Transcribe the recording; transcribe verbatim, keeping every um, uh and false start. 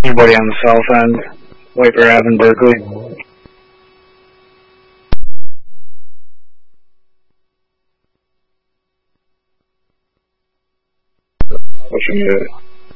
Anybody on the south end, Wiper Ave in Berkeley. What you get?